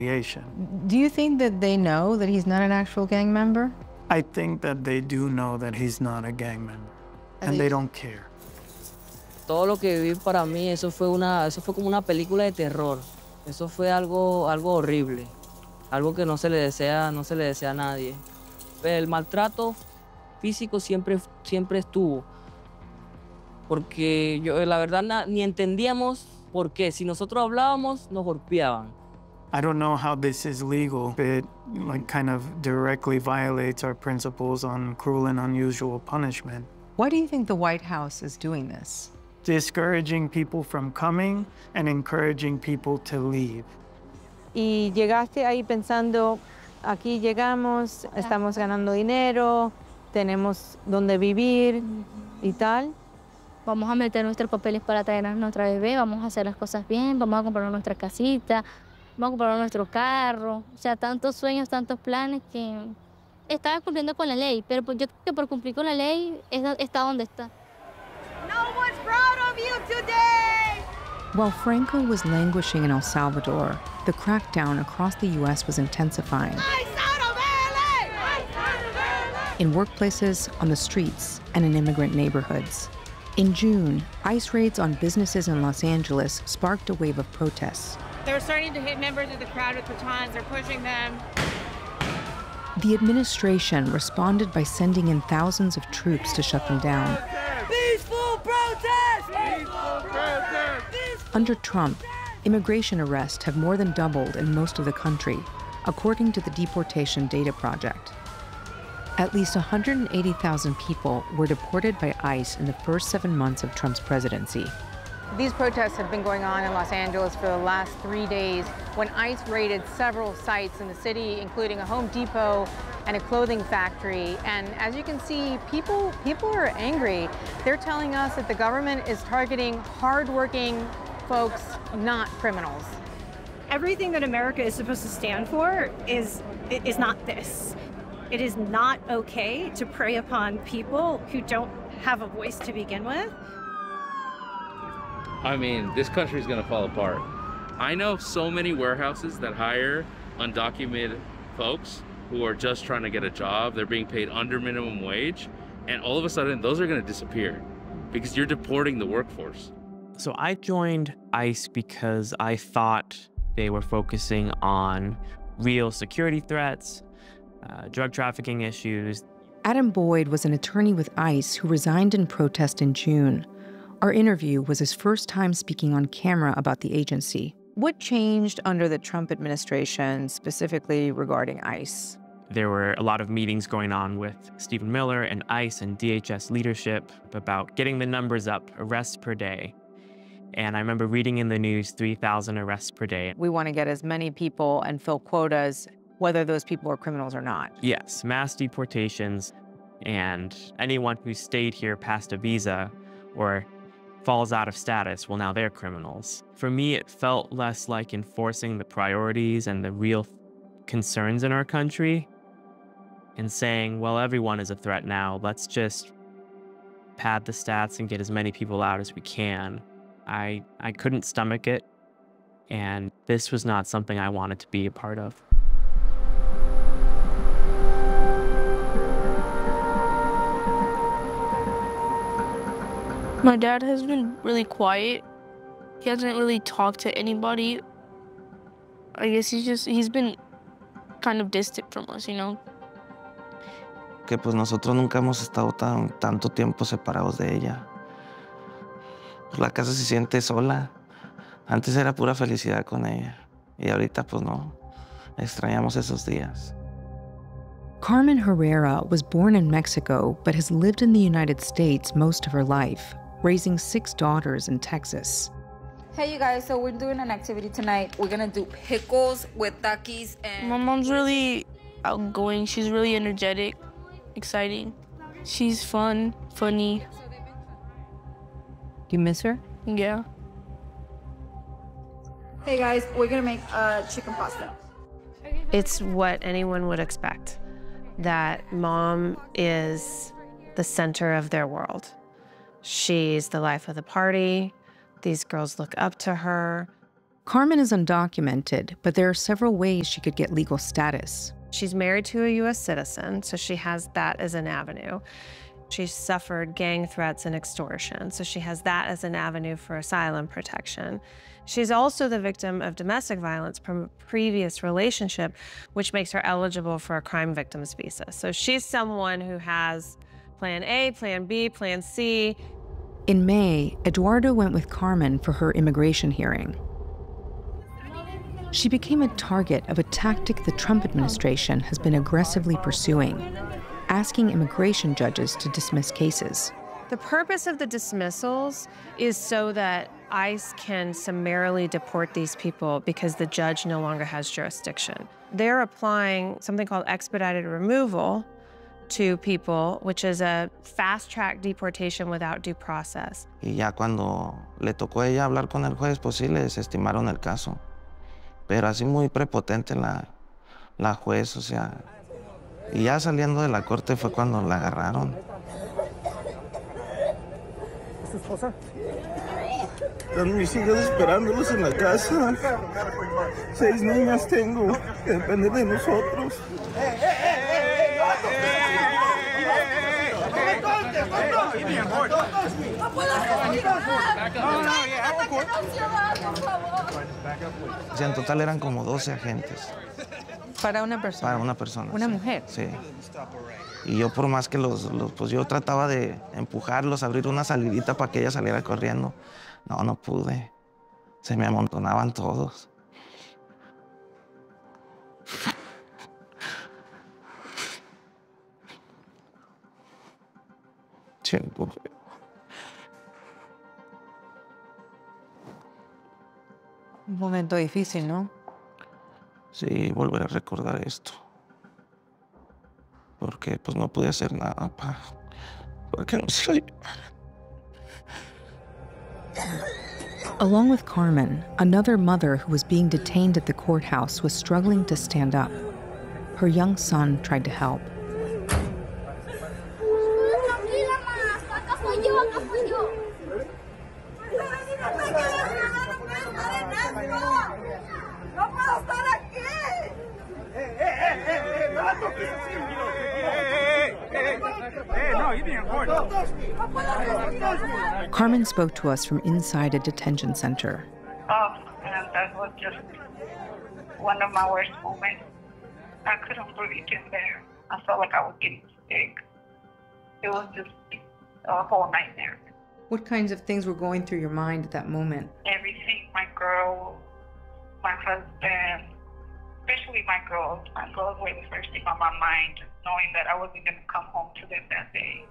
Do you think that they know that he's not an actual gang member? I think that they do know that he's not a gang member, and they don't care. Todo lo que viví para mí, eso fue como una película de terror. Eso fue algo horrible, algo que no se le desea a nadie. El maltrato físico siempre estuvo, porque la verdad ni entendíamos por qué. Si nosotros hablábamos, nos golpeaban. I don't know how this is legal. It kind of directly violates our principles on cruel and unusual punishment. Why do you think the White House is doing this? Discouraging people from coming and encouraging people to leave. Y llegaste ahí pensando, aquí llegamos, estamos ganando dinero, tenemos donde vivir y tal. Vamos a meter nuestros papeles para traernos nuestra bebé, vamos a hacer las cosas bien, vamos a comprar nuestra casita, vamos a comprar nuestro carro. O sea, tantos sueños, tantos planes que estaba cumpliendo con la ley, pero yo creo que por cumplir con la ley está donde está. No one's proud of you today! While Franco was languishing in El Salvador, the crackdown across the U.S. was intensifying. In workplaces, on the streets, and in immigrant neighborhoods. In June, ICE raids on businesses in Los Angeles sparked a wave of protests. They're starting to hit members of the crowd with batons. They're pushing them. The administration responded by sending in thousands of troops to shut them down. Peaceful protest! Peaceful protest! Under Trump, immigration arrests have more than doubled in most of the country, according to the Deportation Data Project. At least 180,000 people were deported by ICE in the first 7 months of Trump's presidency. These protests have been going on in Los Angeles for the last 3 days when ICE raided several sites in the city, including a Home Depot and a clothing factory. And as you can see, people are angry. They're telling us that the government is targeting hardworking folks, not criminals. Everything that America is supposed to stand for is not this. It is not okay to prey upon people who don't have a voice to begin with. I mean, this country is gonna fall apart. I know so many warehouses that hire undocumented folks who are just trying to get a job. They're being paid under minimum wage, and all of a sudden, those are gonna disappear because you're deporting the workforce. So I joined ICE because I thought they were focusing on real security threats, drug trafficking issues. Adam Boyd was an attorney with ICE who resigned in protest in June. Our interview was his first time speaking on camera about the agency. What changed under the Trump administration, specifically regarding ICE? There were a lot of meetings going on with Stephen Miller and ICE and DHS leadership about getting the numbers up, arrests per day. And I remember reading in the news 3,000 arrests per day. We want to get as many people and fill quotas, whether those people are criminals or not. Yes, mass deportations, and anyone who stayed here past a visa or falls out of status, well, now they're criminals. For me, it felt less like enforcing the priorities and the real concerns in our country and saying, well, everyone is a threat now. Let's just pad the stats and get as many people out as we can. I couldn't stomach it, and this was not something I wanted to be a part of. My dad has been really quiet. He hasn't really talked to anybody. I guess he's been kind of distant from us, you know? Que pues nosotros nunca hemos estado tanto tiempo separados de ella. Pues la casa se siente sola. Antes era pura felicidad con ella. Y ahorita pues no. Extrañamos esos días. Carmen Herrera was born in Mexico, but has lived in the United States most of her life, raising 6 daughters in Texas. Hey you guys, so we're doing an activity tonight. We're gonna do pickles with Takis and... My mom's really outgoing. She's really energetic, exciting. She's fun, funny. Do you miss her? Yeah. Hey guys, we're gonna make chicken pasta. It's what anyone would expect, that mom is the center of their world. She's the life of the party. These girls look up to her. Carmen is undocumented, but there are several ways she could get legal status. She's married to a U.S. citizen, so she has that as an avenue. She's suffered gang threats and extortion, so she has that as an avenue for asylum protection. She's also the victim of domestic violence from a previous relationship, which makes her eligible for a crime victims visa. So she's someone who has plan A, plan B, plan C. In May, Eduardo went with Carmen for her immigration hearing. She became a target of a tactic the Trump administration has been aggressively pursuing, asking immigration judges to dismiss cases. The purpose of the dismissals is so that ICE can summarily deport these people because the judge no longer has jurisdiction. They're applying something called expedited removal to people, which is a fast-track deportation without due process. Y ya cuando le tocó a ella hablar con el juez, pues sí le desestimaron el caso. Pero así muy prepotente la juez, o sea. Y ya saliendo de la corte fue cuando la agarraron. ¿Es tu esposa? Están mis hijas esperándolos en la casa. 6 niñas tengo que dependen de nosotros. O sea, en total eran como 12 agentes. ¿Para una persona? Para una persona. ¿Una sí. mujer? Sí. Y yo por más que pues yo trataba de empujarlos, abrir una salidita para que ella saliera corriendo. No pude. Se me amontonaban todos. Chico. Un momento difícil, ¿no? Sí, volver a recordar esto. Porque pues no pude hacer nada para que no se... Along with Carmen, another mother who was being detained at the courthouse was struggling to stand up. Her young son tried to help. Carmen spoke to us from inside a detention center. And that was just one of my worst moments. I couldn't breathe in there. I felt like I was getting sick. It was just a whole nightmare. What kinds of things were going through your mind at that moment? Everything, my girl, my husband, especially my girls. My girls were the first thing on my mind, knowing that I wasn't going to come home to them that day.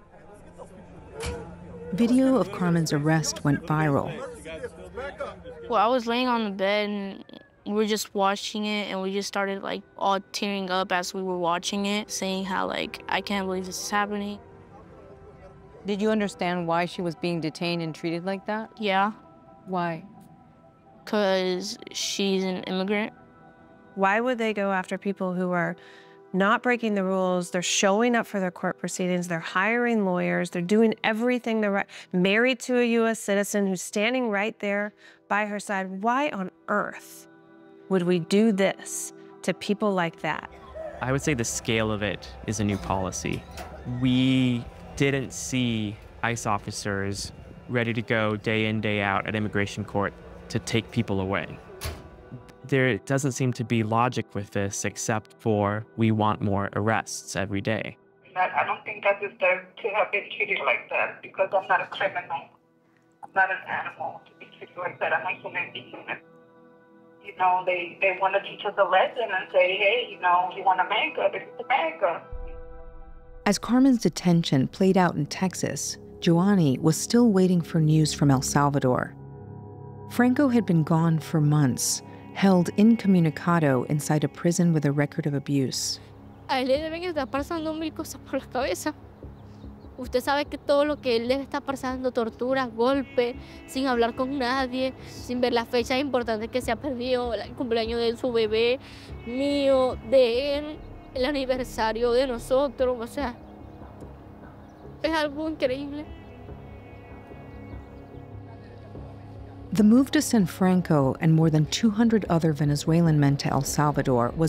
Video of Carmen's arrest went viral. Well, I was laying on the bed and we were just watching it, and we just started like all tearing up as we were watching it, saying how like, I can't believe this is happening. Did you understand why she was being detained and treated like that? Yeah. Why? Because she's an immigrant. Why would they go after people who are not breaking the rules? They're showing up for their court proceedings. They're hiring lawyers. They're doing everything the right, married to a U.S. citizen who's standing right there by her side. Why on earth would we do this to people like that? I would say the scale of it is a new policy. We didn't see ICE officers ready to go day in, day out at immigration court to take people away. There doesn't seem to be logic with this except for we want more arrests every day. I don't think I deserve to have been treated like that because I'm not a criminal. I'm not an animal to be treated like that. I'm a human being. You know, they want to teach us a lesson and say, hey, you know, you want America, this is America. As Carmen's detention played out in Texas, Joanny was still waiting for news from El Salvador. Franco had been gone for months, held incommunicado inside a prison with a record of abuse. A él le deben estar pasando mil cosas por la cabeza. Usted sabe que todo lo que él debe estar pasando, torturas, golpes, sin hablar con nadie, sin ver las fechas importantes que se ha perdido, el cumpleaños de su bebé, mío, de él, el aniversario de nosotros, o sea, es algo increíble. The move to send Franco and more than 200 other Venezuelan men to El Salvador was